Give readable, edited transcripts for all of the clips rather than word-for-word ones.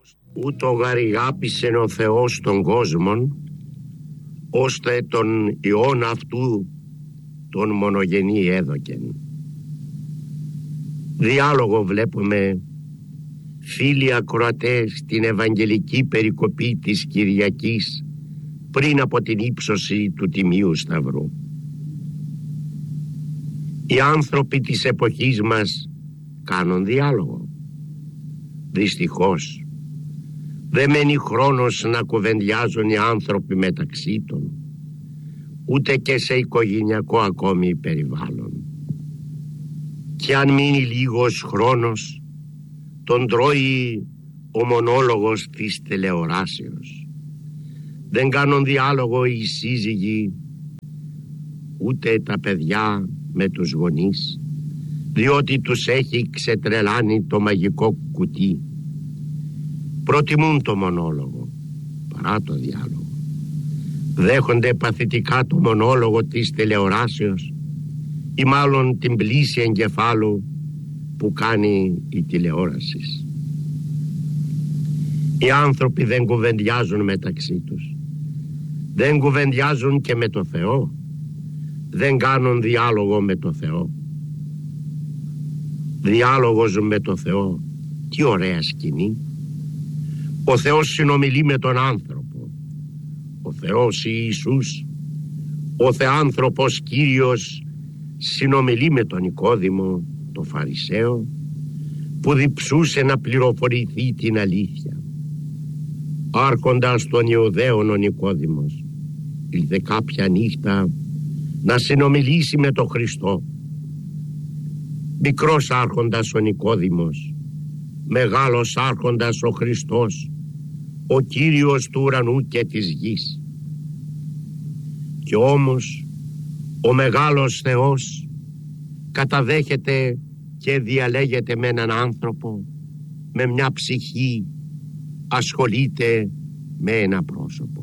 Ούτω γαριγάπησεν ο Θεός των κόσμων, ώστε τον Υιόν αυτού τον μονογενή έδωκεν. Διάλογο βλέπουμε, φίλοι ακροατές, στην Ευαγγελική περικοπή της Κυριακής πριν από την ύψωση του Τιμίου Σταυρού. Οι άνθρωποι της εποχής μας κάνουν διάλογο. Δυστυχώς δεν μένει χρόνος να κουβεντιάζουν οι άνθρωποι μεταξύ των, ούτε και σε οικογενειακό ακόμη περιβάλλον. Και αν μείνει λίγος χρόνος, τον τρώει ο μονόλογος της τηλεοράσεως. Δεν κάνουν διάλογο οι σύζυγοι, ούτε τα παιδιά με τους γονείς, διότι τους έχει ξετρελάνει το μαγικό κουτί. Προτιμούν το μονόλογο παρά το διάλογο. Δέχονται παθητικά το μονόλογο της τηλεοράσεως ή μάλλον την πλήση εγκεφάλου που κάνει η τηλεόραση. Οι άνθρωποι δεν κουβεντιάζουν μεταξύ τους. Δεν κουβεντιάζουν και με το Θεό. Δεν κάνουν διάλογο με το Θεό. Διάλογος με το Θεό, τι ωραία σκηνή. Ο Θεός συνομιλεί με τον άνθρωπο. Ο Θεός Ιησούς, ο Θεάνθρωπος Κύριος, συνομιλεί με τον Νικόδημο, το Φαρισαίο, που διψούσε να πληροφορηθεί την αλήθεια. Άρχοντας των Ιουδαίων ο Νικόδημος ήλθε κάποια νύχτα να συνομιλήσει με τον Χριστό. Μικρός άρχοντας ο Νικόδημος, μεγάλος άρχοντας ο Χριστός, ο Κύριος του ουρανού και της γης. Και όμως ο μεγάλος Θεός καταδέχεται και διαλέγεται με έναν άνθρωπο, με μια ψυχή, ασχολείται με ένα πρόσωπο.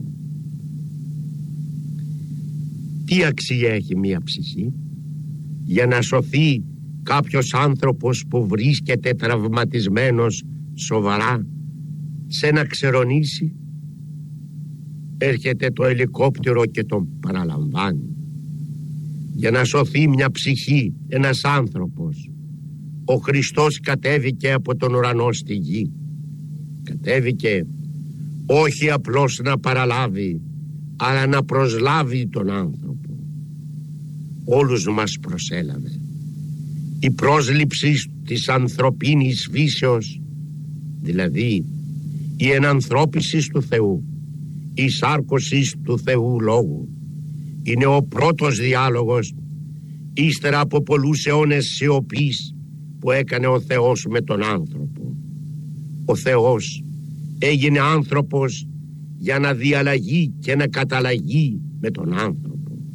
Τι αξία έχει μια ψυχή? Για να σωθεί κάποιος άνθρωπος που βρίσκεται τραυματισμένος σοβαρά σε να ξερονήσει, έρχεται το ελικόπτερο και τον παραλαμβάνει. Για να σωθεί μια ψυχή, ένας άνθρωπος, ο Χριστός κατέβηκε από τον ουρανό στη γη. Κατέβηκε όχι απλώς να παραλάβει, αλλά να προσλάβει τον άνθρωπο. Όλους μας προσέλαβε. Η πρόσληψη της ανθρωπίνης φύσεως, δηλαδή η ενανθρώπιση του Θεού, η σάρκωση του Θεού Λόγου, είναι ο πρώτος διάλογος ύστερα από πολλούς αιώνες σιωπής που έκανε ο Θεός με τον άνθρωπο. Ο Θεός έγινε άνθρωπος για να διαλλαγεί και να καταλλαγεί με τον άνθρωπο.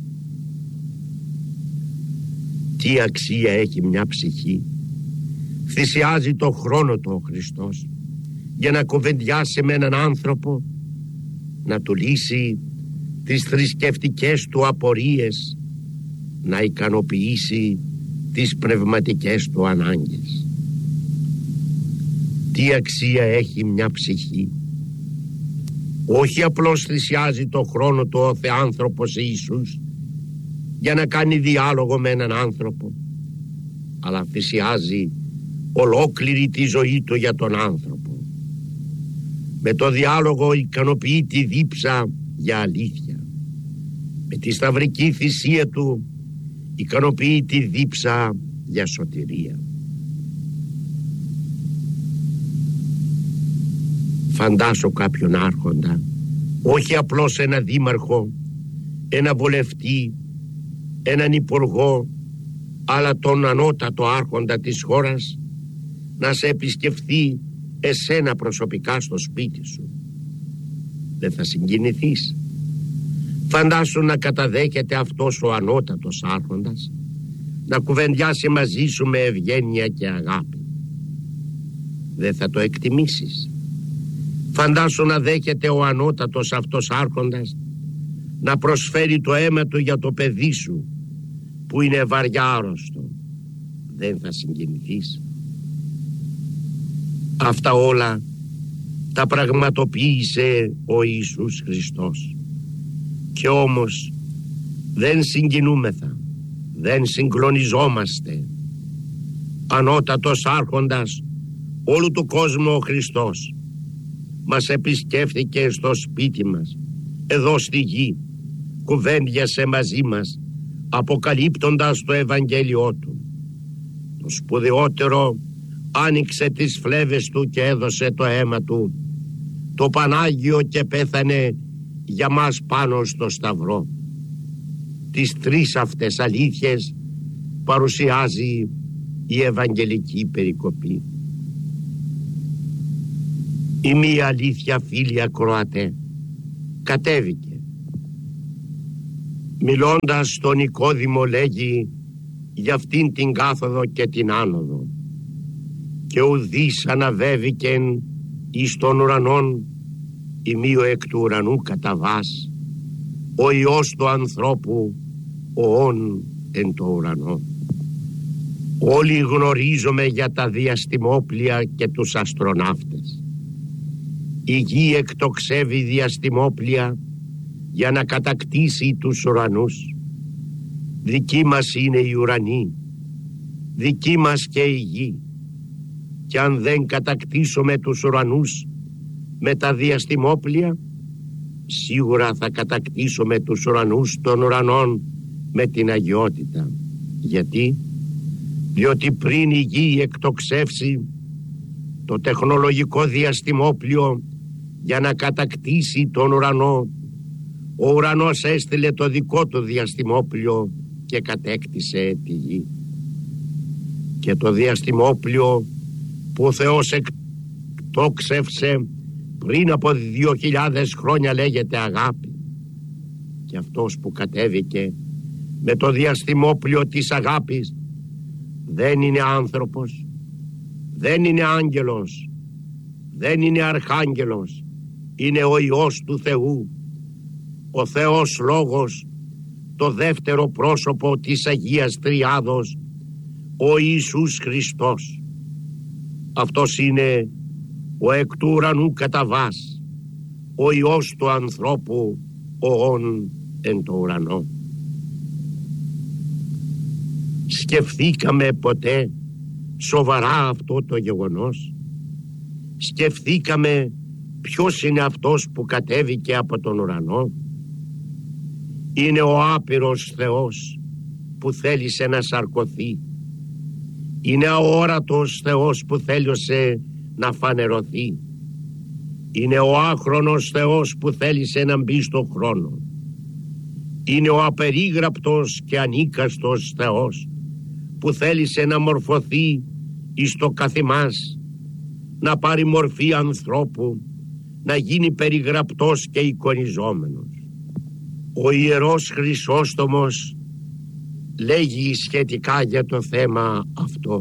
Τι αξία έχει μια ψυχή? Θυσιάζει το χρόνο του ο Χριστός για να κουβεντιάσει με έναν άνθρωπο, να του λύσει τις θρησκευτικές του απορίες, να ικανοποιήσει τις πνευματικές του ανάγκες. Τι αξία έχει μια ψυχή? Όχι απλώς θυσιάζει το χρόνο του ο Θεάνθρωπος Ιησούς για να κάνει διάλογο με έναν άνθρωπο, αλλά θυσιάζει ολόκληρη τη ζωή του για τον άνθρωπο. Με το διάλογο ικανοποιεί τη δίψα για αλήθεια. Με τη σταυρική θυσία του ικανοποιεί τη δίψα για σωτηρία. Φαντάσω κάποιον άρχοντα, όχι απλώς ένα δήμαρχο, ένα βουλευτή, έναν υπουργό, αλλά τον ανώτατο άρχοντα της χώρας, να σε επισκεφθεί εσένα προσωπικά στο σπίτι σου. Δεν θα συγκινηθείς? Φαντάσου να καταδέχεται αυτός ο ανώτατος άρχοντας να κουβεντιάσει μαζί σου με ευγένεια και αγάπη. Δεν θα το εκτιμήσεις? Φαντάσου να δέχεται ο ανώτατος αυτός άρχοντας να προσφέρει το αίμα του για το παιδί σου που είναι βαριά άρρωστο. Δεν θα συγκινηθείς? Αυτά όλα τα πραγματοποίησε ο Ιησούς Χριστός. Και όμως δεν συγκινούμεθα, δεν συγκλονιζόμαστε. Ανώτατος άρχοντας όλου του κόσμου ο Χριστός μας επισκέφθηκε στο σπίτι μας, εδώ στη γη, κουβέντιασε μαζί μας, αποκαλύπτοντας το Ευαγγέλιό Του. Το σπουδαιότερο, άνοιξε τις φλέβες Του και έδωσε το αίμα Του, το Πανάγιο, και πέθανε για μας πάνω στο Σταυρό. Τις τρεις αυτές αλήθειες παρουσιάζει η Ευαγγελική περικοπή. Η μία αλήθεια, φίλοι ακροατέ, κατέβηκε. Μιλώντας στον Νικόδημο λέγει για αυτήν την κάθοδο και την άνοδο. Και ουδείς αναβέβηκεν εις των ουρανών ημείο εκ του ουρανού καταβάς, ο Υιός του ανθρώπου οών εν το ουρανό. Όλοι γνωρίζουμε για τα διαστημόπλια και τους αστροναύτες. Η γη εκτοξεύει διαστημόπλια για να κατακτήσει τους ουρανούς. Δική μας είναι οι ουρανοί, δική μας και η γη. Και αν δεν κατακτήσουμε τους ουρανούς με τα διαστημόπλια, σίγουρα θα κατακτήσουμε τους ουρανούς των ουρανών με την αγιότητα. Γιατί? Διότι πριν η γη εκτοξεύσει το τεχνολογικό διαστημόπλιο για να κατακτήσει τον ουρανό, ο ουρανός έστειλε το δικό του διαστημόπλιο και κατέκτησε τη γη. Και το διαστημόπλιο που ο Θεός εκτόξευσε πριν από 2.000 χρόνια λέγεται αγάπη. Και αυτός που κατέβηκε με το διαστημόπλιο της αγάπης δεν είναι άνθρωπος, δεν είναι άγγελος, δεν είναι αρχάγγελος, είναι ο Υιός του Θεού, ο Θεός Λόγος, το δεύτερο πρόσωπο της Αγίας Τριάδος, ο Ιησούς Χριστός. Αυτός είναι ο εκ του ουρανού καταβάς, ο Υιός του ανθρώπου, οών εν το ουρανό. Σκεφτήκαμε ποτέ σοβαρά αυτό το γεγονός? Σκεφτήκαμε ποιος είναι αυτός που κατέβηκε από τον ουρανό? Είναι ο άπειρος Θεός που θέλησε να σαρκωθεί. Είναι αόρατος Θεός που θέλησε να φανερωθεί. Είναι ο άχρονος Θεός που θέλησε να μπει στον χρόνο. Είναι ο απερίγραπτος και ανίκαστος Θεός που θέλησε να μορφωθεί εις το καθημάς, να πάρει μορφή ανθρώπου, να γίνει περιγραπτός και εικονιζόμενος. Ο Ιερός Χρυσόστομος λέγει σχετικά για το θέμα αυτό: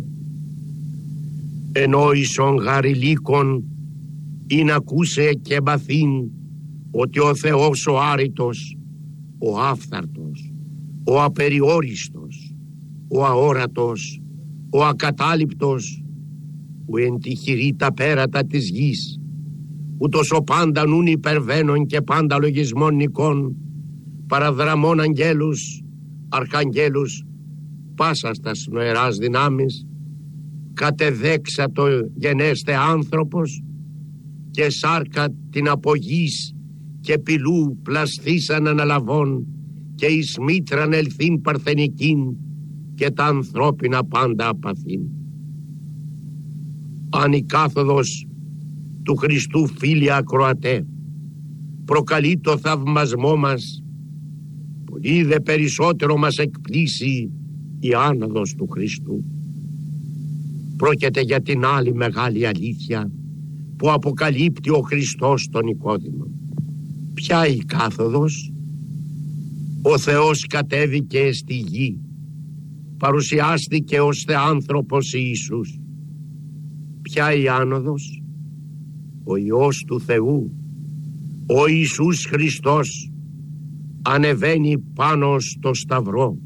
«Ενόησον γαριλίκον ειν ακούσε και μαθήν ότι ο Θεός ο άρρητος, ο άφθαρτος, ο απεριόριστος, ο αόρατος, ο ακατάληπτος, που εν τη χειρή τα πέρατα της γης, ούτως ο πάντα νουν υπερβαίνων και πάντα λογισμών νικών, παραδραμών αγγέλους, αρχαγγέλους, πάσας τας νοεράς δυνάμεις, κατεδέξατο γενέστε άνθρωπος, και σάρκα την απογής και πυλού πλασθήσαν αναλαβών, και εις μήτραν ελθύν παρθενικήν, και τα ανθρώπινα πάντα απαθήν». Αν η κάθοδος του Χριστού, φίλοι ακροατέ, προκαλεί το θαυμασμό μας, πολύ δε περισσότερο μας εκπλήσει η άνοδος του Χριστού. Πρόκειται για την άλλη μεγάλη αλήθεια που αποκαλύπτει ο Χριστός στον Νικόδημο. Ποια η κάθοδος? Ο Θεός κατέβηκε στη γη, παρουσιάστηκε ως Θεάνθρωπος Ιησούς. Ποια η άνοδος? Ο Υιός του Θεού, ο Ιησούς Χριστός, ανεβαίνει πάνω στο Σταυρό.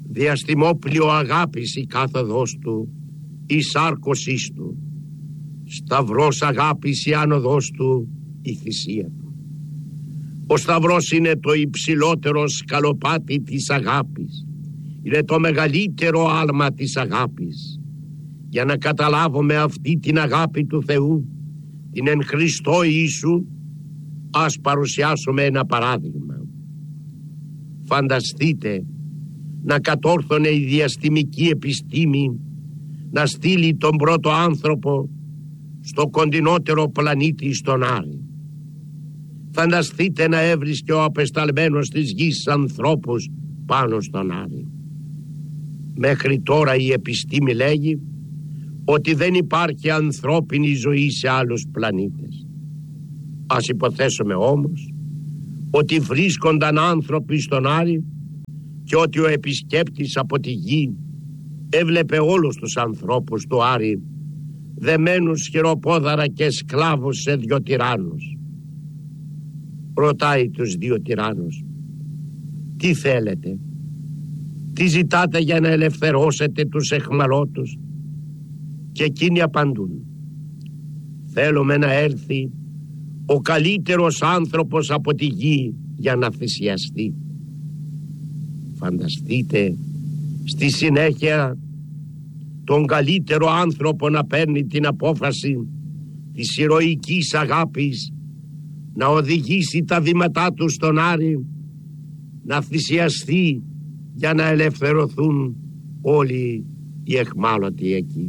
Διαστημόπλιο αγάπης η κάθοδος του, η σάρκωσής του. Σταυρός αγάπης η άνοδος του, η θυσία του. Ο σταυρός είναι το υψηλότερο σκαλοπάτι της αγάπης. Είναι το μεγαλύτερο άλμα της αγάπης. Για να καταλάβουμε αυτή την αγάπη του Θεού, την εν Χριστώ Ιησού, ας παρουσιάσουμε ένα παράδειγμα. Φανταστείτε να κατόρθωνε η διαστημική επιστήμη να στείλει τον πρώτο άνθρωπο στο κοντινότερο πλανήτη στον Άρη. Φανταστείτε να έβρισκε ο απεσταλμένος της γης ανθρώπους πάνω στον Άρη. Μέχρι τώρα η επιστήμη λέγει ότι δεν υπάρχει ανθρώπινη ζωή σε άλλους πλανήτες. Ας υποθέσουμε όμως ότι βρίσκονταν άνθρωποι στον Άρη και ότι ο επισκέπτης από τη γη έβλεπε όλους τους ανθρώπους του Άρη δεμένους χειροπόδαρα και σκλάβους σε 2 τυράννους. Ρωτάει τους 2 τυράννους, τι θέλετε, τι ζητάτε για να ελευθερώσετε τους εχμαλώτους? Και εκείνοι απαντούν, θέλουμε να έρθει ο καλύτερος άνθρωπος από τη γη για να θυσιαστεί. Φανταστείτε στη συνέχεια τον καλύτερο άνθρωπο να παίρνει την απόφαση της ηρωικής αγάπης να οδηγήσει τα βήματά του στον Άρη, να θυσιαστεί για να ελευθερωθούν όλοι οι εχμάλωτοι εκεί.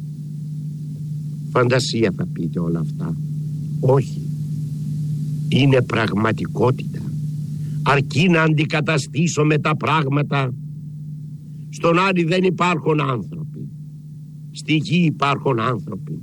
Φαντασία θα πείτε όλα αυτά. Όχι, είναι πραγματικότητα. Αρκεί να αντικαταστήσουμε τα πράγματα. Στον Άρη δεν υπάρχουν άνθρωποι, στη γη υπάρχουν άνθρωποι.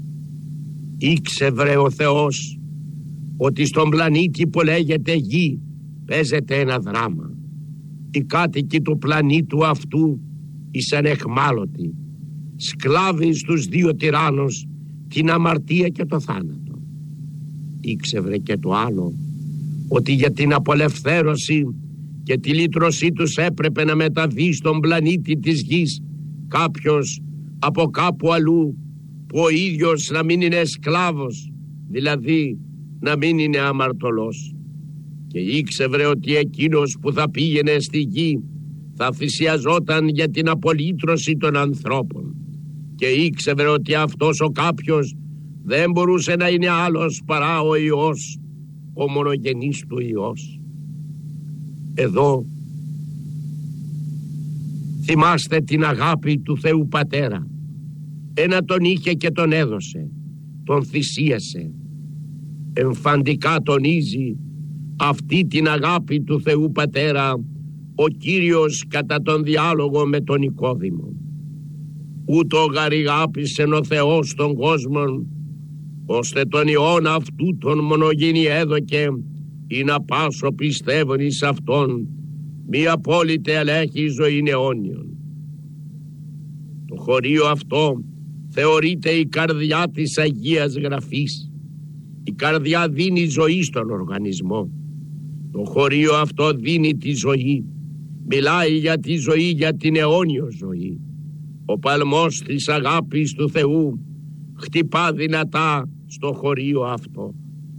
Ήξερε ο Θεός ότι στον πλανήτη που λέγεται γη παίζεται ένα δράμα. Οι κάτοικοι του πλανήτου αυτού ήσαν εχμάλωτοι, σκλάβοι στους 2 τυράννους, την αμαρτία και το θάνατο. Ήξερε και το άλλο, ότι για την απολευθέρωση και τη λύτρωσή τους έπρεπε να μεταβεί στον πλανήτη της γης κάποιος από κάπου αλλού, που ο ίδιος να μην είναι σκλάβος, δηλαδή να μην είναι αμαρτωλός. Και ήξερε ότι εκείνος που θα πήγαινε στη γη θα θυσιαζόταν για την απολύτρωση των ανθρώπων. Και ήξερε ότι αυτός ο κάποιος δεν μπορούσε να είναι άλλος παρά ο Υιός, ο μονογενής του Υιός. Εδώ θυμάστε την αγάπη του Θεού Πατέρα. Ένα τον είχε και τον έδωσε, τον θυσίασε. Εμφαντικά τονίζει αυτή την αγάπη του Θεού Πατέρα ο Κύριος κατά τον διάλογο με τον Νικόδημο. Ούτω γαριγάπησεν ο Θεός τον κόσμον, ώστε τον Υιόν αυτού τον μονογενή έδωκε, ή να πάσο πιστεύουν εις αυτόν, μη απόλυτε ελέγχει ζωήν αιώνιον. Το χωρίο αυτό θεωρείται η καρδιά της Αγίας Γραφής. Η καρδιά δίνει ζωή στον οργανισμό. Το χωρίο αυτό δίνει τη ζωή. Μιλάει για τη ζωή, για την αιώνιο ζωή. Ο παλμός της αγάπης του Θεού χτυπά δυνατά στο χωρίο αυτό.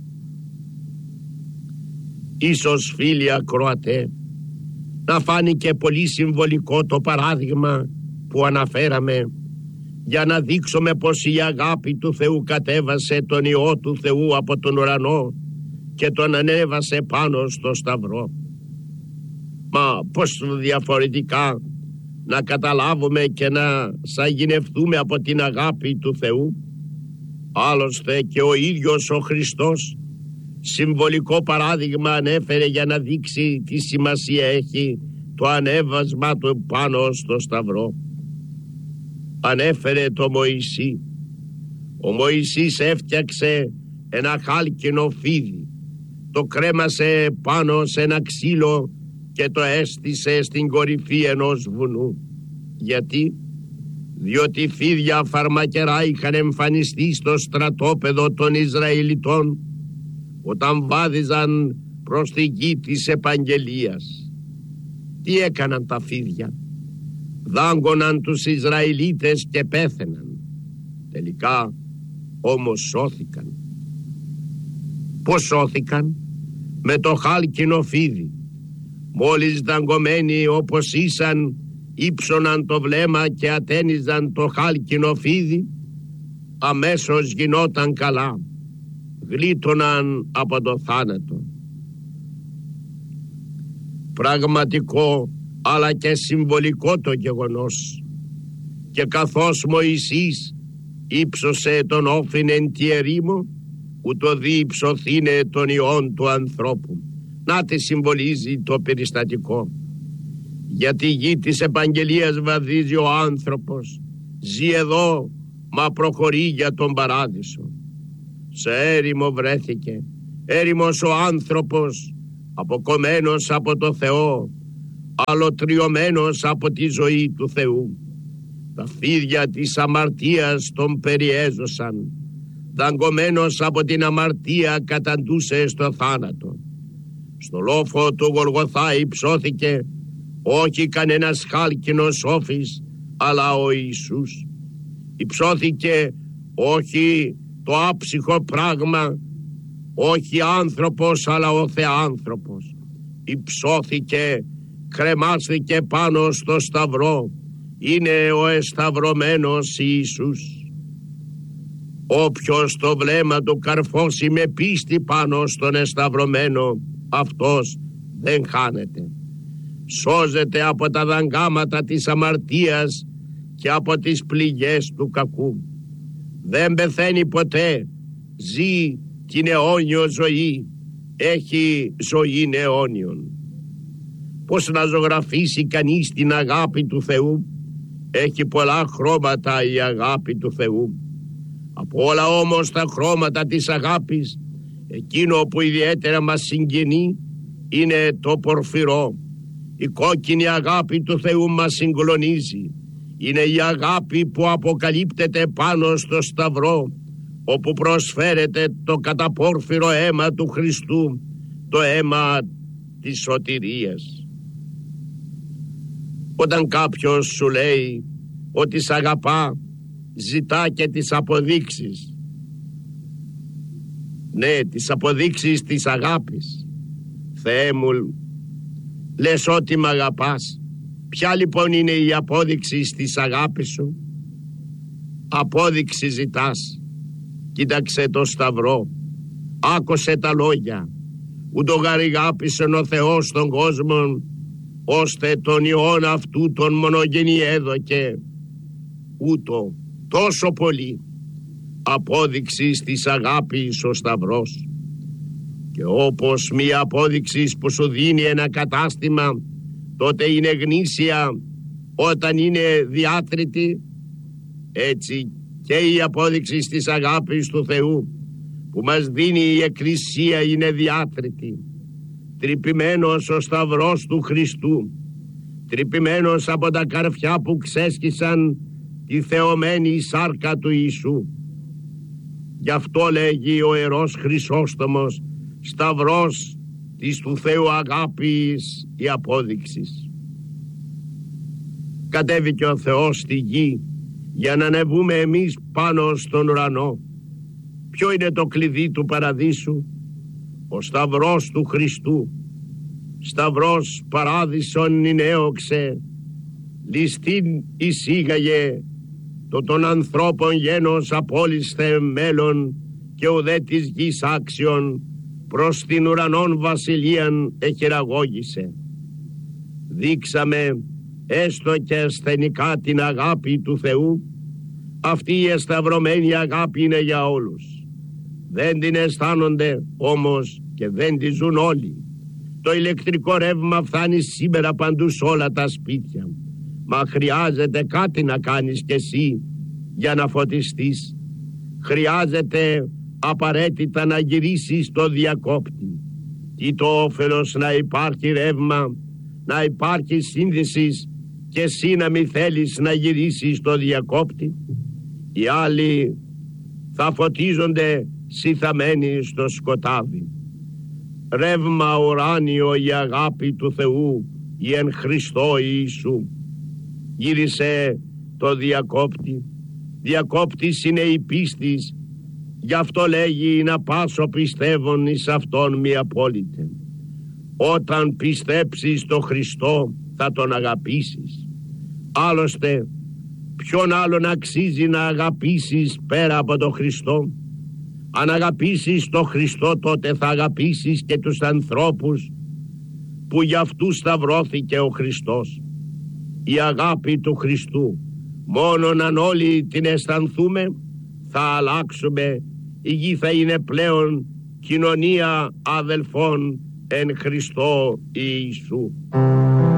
Ίσως φίλοι ακροατέ, να φάνηκε πολύ συμβολικό το παράδειγμα που αναφέραμε, για να δείξουμε πως η αγάπη του Θεού κατέβασε τον Υιό του Θεού από τον ουρανό και τον ανέβασε πάνω στο σταυρό. Μα πως διαφορετικά να καταλάβουμε και να σαγηνευτούμε από την αγάπη του Θεού? Άλλωστε και ο ίδιος ο Χριστός συμβολικό παράδειγμα ανέφερε για να δείξει τι σημασία έχει το ανέβασμα του πάνω στο σταυρό. Ανέφερε το Μωυσή. Ο Μωυσής έφτιαξε ένα χάλκινο φίδι, το κρέμασε πάνω σε ένα ξύλο και το έστησε στην κορυφή ενός βουνού. Γιατί? Διότι φίδια φαρμακερά είχαν εμφανιστεί στο στρατόπεδο των Ισραηλιτών όταν βάδιζαν προς τη γη της επαγγελίας. Τι έκαναν τα φίδια? Δάγκωναν τους Ισραηλίτες και πέθαιναν. Τελικά όμως σώθηκαν. Πώς σώθηκαν? Με το χάλκινο φίδι. Μόλις δαγκωμένοι όπως ήσαν, ύψωναν το βλέμμα και ατένιζαν το χάλκινο φίδι, αμέσως γινόταν καλά, γλίτωναν από το θάνατο. Πραγματικό αλλά και συμβολικό το γεγονός. Και καθώς Μωυσής ύψωσε τον όφιν εν τη ερήμο, ούτω δι υψωθήνε τον ιόν του ανθρώπου. Να τι συμβολίζει το περιστατικό. Για τη γη της επαγγελίας βαδίζει ο άνθρωπος. Ζει εδώ, μα προχωρεί για τον παράδεισο. Σε έρημο βρέθηκε. Έρημος ο άνθρωπος, αποκομμένος από το Θεό, αλωτριωμένος από τη ζωή του Θεού. Τα φίδια της αμαρτίας τον περιέζωσαν. Δαγκωμένος από την αμαρτία καταντούσε στο θάνατο. Στο λόφο του Γολγοθά υψώθηκε όχι κανένας χάλκινος όφης, αλλά ο Ιησούς. Υψώθηκε όχι το άψυχο πράγμα, όχι άνθρωπος, αλλά ο Θεάνθρωπος. Υψώθηκε, κρεμάστηκε πάνω στο σταυρό. Είναι ο εσταυρωμένος Ιησούς. Όποιος το βλέμμα του καρφώσει με πίστη πάνω στον εσταυρωμένο, αυτός δεν χάνεται. Σώζεται από τα δαγκάματα της αμαρτίας και από τις πληγές του κακού. Δεν πεθαίνει ποτέ, ζει την αιώνιο ζωή, έχει ζωή αιώνιον. Πώς να ζωγραφίσει κανείς την αγάπη του Θεού? Έχει πολλά χρώματα η αγάπη του Θεού. Από όλα όμως τα χρώματα της αγάπης, εκείνο που ιδιαίτερα μας συγγενεί είναι το πορφυρό. Η κόκκινη αγάπη του Θεού μας συγκλονίζει. Είναι η αγάπη που αποκαλύπτεται πάνω στο σταυρό, όπου προσφέρεται το καταπόρφυρο αίμα του Χριστού, το αίμα της σωτηρίας. Όταν κάποιος σου λέει ότι σ' αγαπά, ζητά και τις αποδείξεις. Ναι, τις αποδείξεις της αγάπης. Θεέ μου, λες ότι μ' αγαπάς. Ποια λοιπόν είναι η απόδειξη της αγάπης σου? Απόδειξη ζητάς. Κοίταξε το σταυρό. Άκουσε τα λόγια. Ούτω γαρηγάπησε ο Θεός τον κόσμο, ώστε τον Υιόν αυτού τον μονογενή έδωκε. Ούτω τόσο πολύ. Απόδειξη της αγάπης ο σταυρός. Και όπως μία απόδειξη που σου δίνει ένα κατάστημα, τότε είναι γνήσια όταν είναι διάτρητη, έτσι και η απόδειξη της αγάπης του Θεού που μας δίνει η Εκκλησία είναι διάτρητη. Τρυπημένος ο σταυρός του Χριστού, τρυπημένος από τα καρφιά που ξέσκισαν τη θεωμένη σάρκα του Ιησού. Γι' αυτό λέγει ο Ιερός Χρυσόστομος, σταυρός της του Θεού αγάπης η απόδειξης. Κατέβηκε ο Θεός στη γη για να ανεβούμε εμείς πάνω στον ουρανό. Ποιο είναι το κλειδί του παραδείσου? Ο σταυρός του Χριστού. Σταυρός παράδεισον ενέωξε, ληστήν εισήγαγε, το των ανθρώπων γένος απόλυσθε μέλλον και ουδέ της γης άξιον, προς την ουρανών βασιλείαν εχειραγώγησε. Δείξαμε έστω και ασθενικά την αγάπη του Θεού. Αυτή η εσταυρωμένη αγάπη είναι για όλους. Δεν την αισθάνονται όμως και δεν τη ζουν όλοι. Το ηλεκτρικό ρεύμα φτάνει σήμερα παντού σε όλα τα σπίτια. Μα χρειάζεται κάτι να κάνεις κι εσύ για να φωτιστείς. Χρειάζεται απαραίτητα να γυρίσεις το διακόπτη. Τι το όφελος να υπάρχει ρεύμα, να υπάρχει σύνδεση και εσύ να μην θέλεις να γυρίσεις το διακόπτη? Οι άλλοι θα φωτίζονται συθαμένοι στο σκοτάδι. Ρεύμα ουράνιο η αγάπη του Θεού, η εν Χριστώ Ιησού. Γύρισε το διακόπτη. Διακόπτης είναι η πίστης Γι' αυτό λέγει να πάσω πιστεύων εις Αυτόν μη απόλυτε. Όταν πιστέψεις στο Χριστό θα Τον αγαπήσεις. Άλλωστε ποιον άλλον αξίζει να αγαπήσεις πέρα από τον Χριστό? Αν αγαπήσεις τον Χριστό, τότε θα αγαπήσεις και τους ανθρώπους που για αυτούς σταυρώθηκε ο Χριστός. Η αγάπη του Χριστού, μόνον αν όλοι την αισθανθούμε, θα αλλάξουμε. Η γη θα είναι πλέον κοινωνία αδελφών εν Χριστώ Ιησού.